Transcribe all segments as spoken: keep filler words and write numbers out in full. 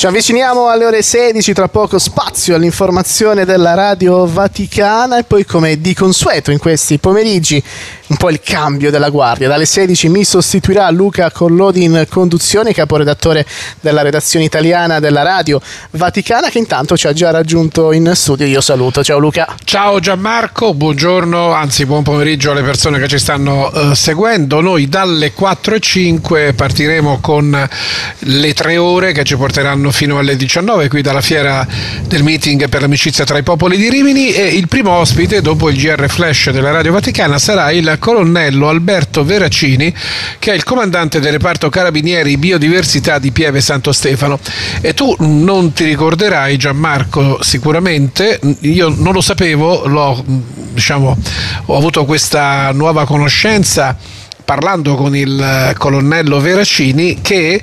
Ci avviciniamo alle ore sedici, tra poco spazio all'informazione della Radio Vaticana e poi, come di consueto in questi pomeriggi, un po' il cambio della guardia. Dalle sedici mi sostituirà Luca Collodi in conduzione, caporedattore della redazione italiana della Radio Vaticana, che intanto ci ha già raggiunto in studio. Io saluto. Ciao Luca. Ciao Gianmarco, buongiorno, anzi buon pomeriggio alle persone che ci stanno uh, seguendo. Noi dalle quattro e cinque partiremo con le tre ore che ci porteranno fino alle diciannove qui dalla fiera del meeting per l'amicizia tra i popoli di Rimini, e il primo ospite dopo il G R Flash della Radio Vaticana sarà il colonnello Alberto Veracini, che è il comandante del reparto Carabinieri Biodiversità di Pieve Santo Stefano. E tu non ti ricorderai, Gianmarco, sicuramente, io non lo sapevo, l'ho, diciamo, ho avuto questa nuova conoscenza parlando con il colonnello Veracini, che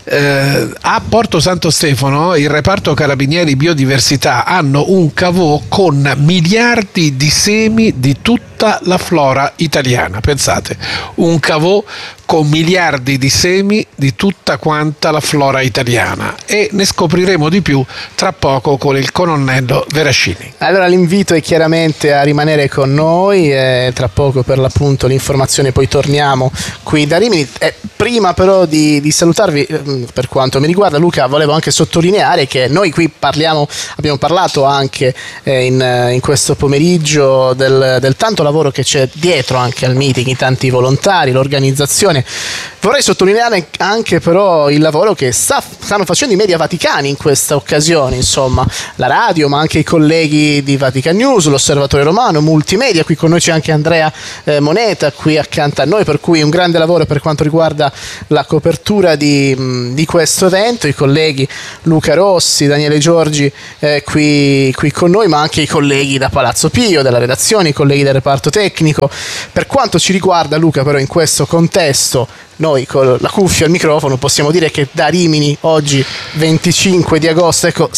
eh, a Porto Santo Stefano il reparto Carabinieri Biodiversità hanno un cavò con miliardi di semi di tutta la flora italiana. Pensate, un cavò con miliardi di semi di tutta quanta la flora italiana, e ne scopriremo di più tra poco con il colonnello Veracini. Allora l'invito è chiaramente a rimanere con noi, e tra poco per l'appunto l'informazione, poi torniamo qui da Rimini. Eh, prima però di, di salutarvi, eh, per quanto mi riguarda, Luca, volevo anche sottolineare che noi qui parliamo, abbiamo parlato anche eh, in, in questo pomeriggio del, del tanto lavoro che c'è dietro anche al meeting, i tanti volontari, l'organizzazione. Vorrei sottolineare anche però il lavoro che sta, stanno facendo i media vaticani in questa occasione, insomma la radio, ma anche i colleghi di Vatican News, l'Osservatore Romano, Multimedia. Qui con noi c'è anche Andrea eh, Moneta qui accanto a noi, per cui un grande lavoro per quanto riguarda la copertura di, mh, di questo evento. I colleghi Luca Rossi, Daniele Giorgi eh, qui, qui con noi, ma anche i colleghi da Palazzo Pio, della redazione, i colleghi del reparto tecnico. Per quanto ci riguarda, Luca, però in questo contesto noi con la cuffia al microfono possiamo dire che da Rimini oggi venticinque di agosto, ecco,